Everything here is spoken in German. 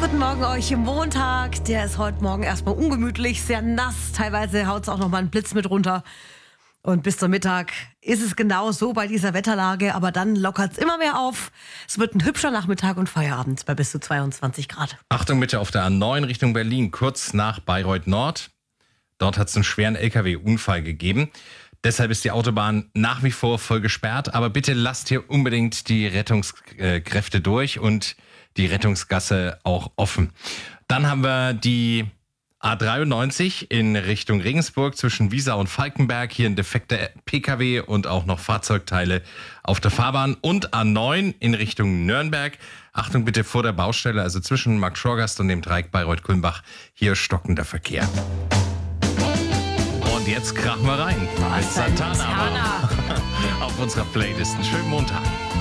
Guten Morgen euch im Montag. Der ist heute Morgen erstmal ungemütlich, sehr nass. Teilweise haut es auch noch mal einen Blitz mit runter. Und bis zum Mittag ist es genau so bei dieser Wetterlage. Aber dann lockert es immer mehr auf. Es wird ein hübscher Nachmittag und Feierabend bei bis zu 22 Grad. Achtung bitte auf der A9 Richtung Berlin, kurz nach Bayreuth Nord. Dort hat es einen schweren LKW-Unfall gegeben. Deshalb ist die Autobahn nach wie vor voll gesperrt. Aber bitte lasst hier unbedingt die Rettungskräfte durch und die Rettungsgasse auch offen. Dann haben wir die A93 in Richtung Regensburg zwischen Wiesau und Falkenberg. Hier ein defekter PKW und auch noch Fahrzeugteile auf der Fahrbahn. Und A9 in Richtung Nürnberg. Achtung bitte vor der Baustelle, also zwischen Markt Schorgast und dem Dreieck Bayreuth-Kulmbach. Hier stockender Verkehr. Und jetzt krachen wir rein. Mit Santana auf unserer Playlist. Einen schönen Montag.